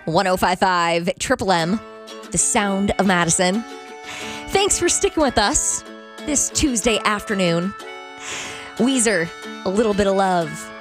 1055 Triple M, the sound of Madison. Thanks for sticking with us this Tuesday afternoon. Weezer, A Little Bit of Love.